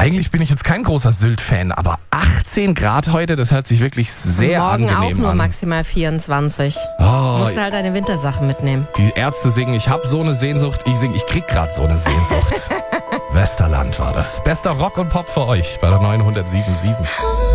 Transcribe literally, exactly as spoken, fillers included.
eigentlich bin ich jetzt kein großer Sylt-Fan, aber achtzehn Grad heute, das hört sich wirklich sehr Morgen angenehm auch nur an. maximal vierundzwanzig. Oh, Musst du halt deine Wintersachen mitnehmen. die Ärzte singen, ich habe so eine Sehnsucht, ich sing, ich krieg gerade so eine Sehnsucht. Westerland war das. Bester Rock und Pop für euch bei der neunhundertsieben Komma sieben.